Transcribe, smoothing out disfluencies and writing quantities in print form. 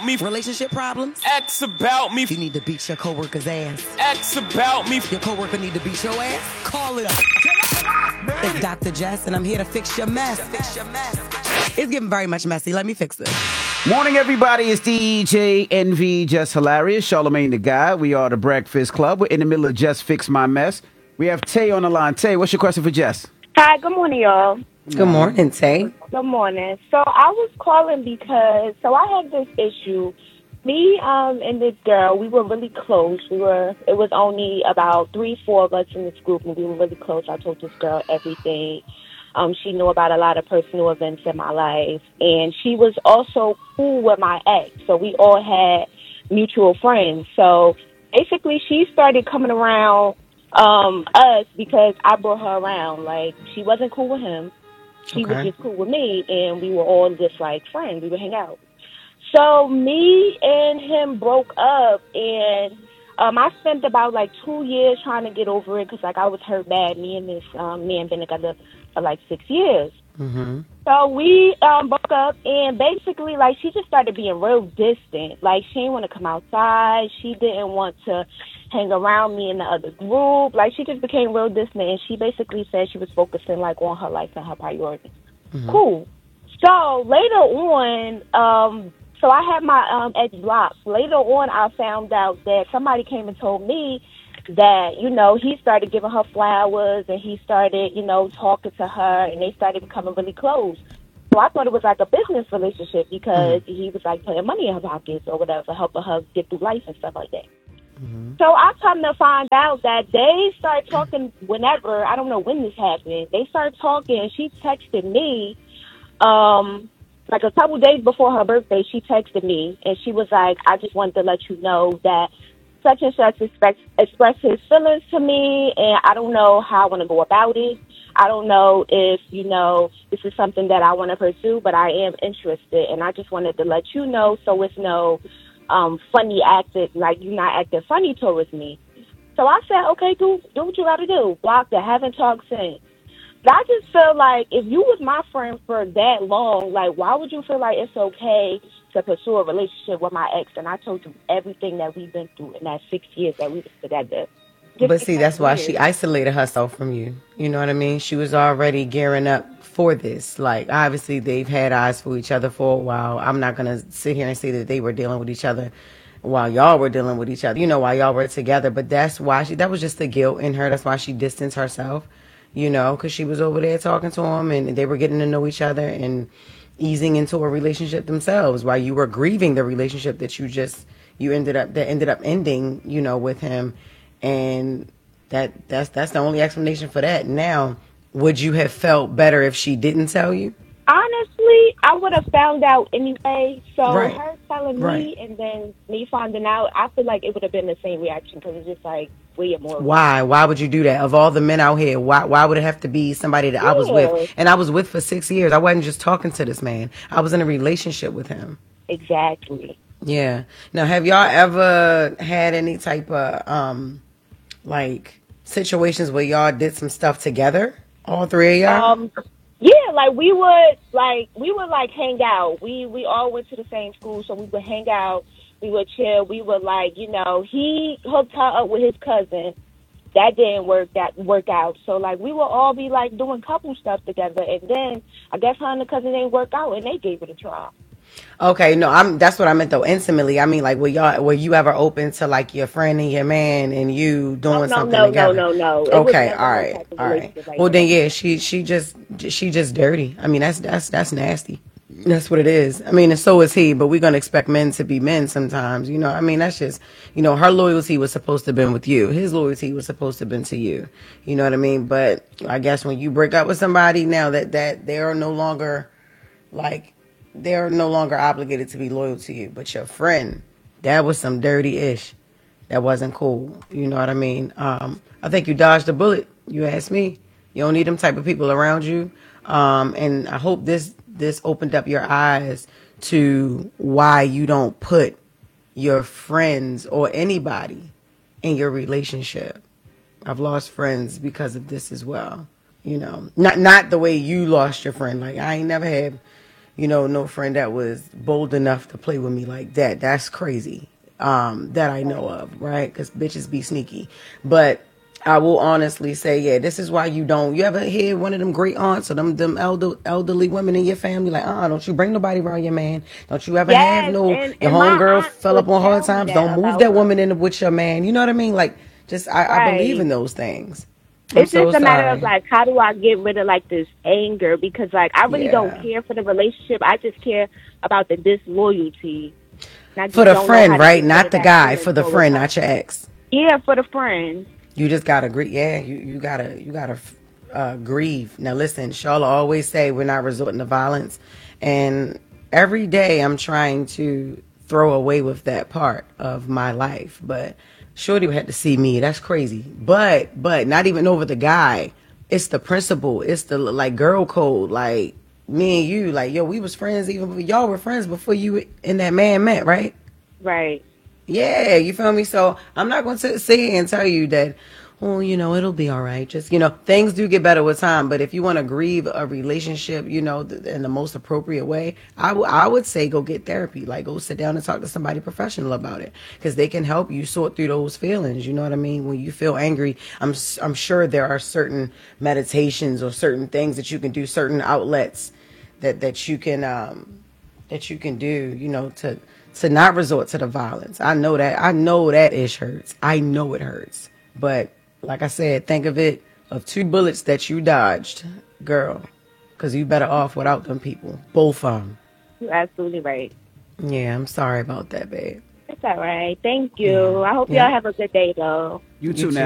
Me relationship problems? X about me. You need to beat your coworker's ass. X about me. Your coworker need to beat your ass? Call it up. It's Dr. Jess, and I'm here to fix your mess. It's getting very much messy. Let me fix it. Morning, everybody. It's DJ NV, Just Hilarious, Charlamagne the Guy. We are the Breakfast Club. We're in the middle of Just Fix My Mess. We have Tay on the line. Tay, what's your question for Jess? Hi, good morning, y'all. Good morning, Tay. Good morning. So I was calling because, I had this issue. Me and this girl, we were really close. It was only about 3-4 of us in this group, and we were really close. I told this girl everything. She knew about a lot of personal events in my life, and she was also cool with my ex. So we all had mutual friends. So basically, she started coming around us because I brought her around. Like, she wasn't cool with him. She was just cool with me, and we were all just like friends. We would hang out. So me and him broke up, and I spent about like 2 years trying to get over it because like I was hurt bad. Me and this man been together for like 6 years. Mm-hmm. So we broke up, and basically like she just started being real distant. Like she didn't want to come outside. She didn't want to hang around me in the other group. Like she just became real distant, and she basically said she was focusing like on her life and her priorities. Mm-hmm. Cool. So later on, so I had my ex blocked. Later on, I found out that somebody came and told me that, you know, he started giving her flowers and he started, you know, talking to her, and they started becoming really close. So I thought it was like a business relationship because he was like putting money in her pockets or whatever, helping her get through life and stuff like that. Mm-hmm. So I come to find out that they started talking whenever, I don't know when this happened, they started talking, and she texted me, like a couple days before her birthday, she texted me, and she was like, I just wanted to let you know that such and such expressed his feelings to me, and I don't know how I want to go about it. I don't know if, you know, this is something that I want to pursue, but I am interested, and I just wanted to let you know so it's no funny acting, like you're not acting funny towards me. So I said, okay, do what you got to do. Blocked it, haven't talked since. But I just feel like if you was my friend for that long, like why would you feel like it's okay to pursue a relationship with my ex? And I told you everything that we've been through in that 6 years that we was together. But see, that's why she isolated herself from you. You know what I mean? She was already gearing up for this. Like, obviously, they've had eyes for each other for a while. I'm not going to sit here and say that they were dealing with each other while y'all were dealing with each other, you know, while y'all were together. But that's why that was just the guilt in her. That's why she distanced herself, you know, because she was over there talking to him, and they were getting to know each other and easing into a relationship themselves while you were grieving the relationship that ended up ending, you know, with him. And that's the only explanation for that. Now, would you have felt better if she didn't tell you? Honestly, I would have found out anyway. So Right. her telling me and then me finding out, I feel like it would have been the same reaction because it's just like way more. Why? Why would you do that? Of all the men out here, why would it have to be somebody that I was with? And I was with for 6 years. I wasn't just talking to this man. I was in a relationship with him. Exactly. Yeah. Now, have y'all ever had any type of like situations where y'all did some stuff together, all three of y'all? Yeah, like we would hang out. We all went to the same school, so we would hang out. We would chill. We would like, you know, he hooked her up with his cousin. That didn't work out. So like we would all be like doing couple stuff together, and then I guess her and the cousin didn't work out, and they gave it a try. Okay, no, that's what I meant though. Intimately, I mean, like, were you ever open to like your friend and your man and you doing something together? No. Okay, all right. Well, then yeah, she just dirty. I mean, that's nasty. That's what it is. I mean, and so is he. But we're gonna expect men to be men sometimes. You know, I mean, that's just, you know, her loyalty was supposed to have been with you. His loyalty was supposed to have been to you. You know what I mean? But I guess when you break up with somebody now that they are no longer like. They're no longer obligated to be loyal to you. But your friend, that was some dirty ish. That wasn't cool. You know what I mean? I think you dodged a bullet. You asked me. You don't need them type of people around you. And I hope this opened up your eyes to why you don't put your friends or anybody in your relationship. I've lost friends because of this as well. You know, not the way you lost your friend. Like, I ain't never had no friend that was bold enough to play with me like that. That's crazy. That I know of, right? Because bitches be sneaky. But I will honestly say, yeah, this is why you ever hear one of them great aunts or them elderly women in your family like, don't you bring nobody around your man. Don't you ever have your homegirl fell up on hard times. Don't move that woman in with your man. You know what I mean? Like, just, I believe in those things. It's just a matter of, like, how do I get rid of, like, this anger? Because, like, I really don't care for the relationship. I just care about the disloyalty. For the friend, right? Not the guy. For the friend, not your ex. Yeah, for the friend. You just gotta grieve. Yeah, you gotta grieve. Now, listen, Charlotte always say we're not resorting to violence, and every day I'm trying to throw away with that part of my life. But Shorty had to see me. That's crazy. But not even over the guy. It's the principle. It's the like girl code. Like me and you. Like yo, we was friends even y'all were friends before you and that man met, right? Right. Yeah, you feel me? So I'm not going to sit here and tell you that, it'll be all right. Just, things do get better with time. But if you want to grieve a relationship, in the most appropriate way, I would say go get therapy. Like go sit down and talk to somebody professional about it because they can help you sort through those feelings. You know what I mean? When you feel angry, I'm sure there are certain meditations or certain things that you can do, certain outlets that you can do, to not resort to the violence. I know that ish hurts. I know it hurts. But like I said, think of 2 bullets that you dodged, girl, because you better off without them people. Both of them. You're absolutely right. Yeah, I'm sorry about that, babe. It's all right. Thank you. I hope y'all have a good day, though. You too now.